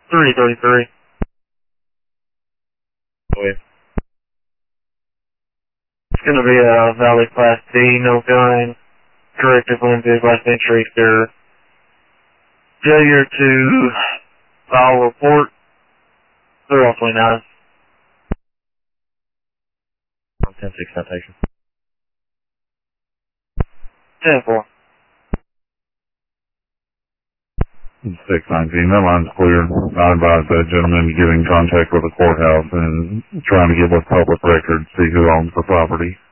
333. It's going to be a Valley Class D, no gun, corrective limited last entry, sir. Failure to file report, 329. 10-6 citation. 10-4. 619, that line's clear. I advise that gentleman to get in contact with the courthouse and trying to get with public records, see who owns the property.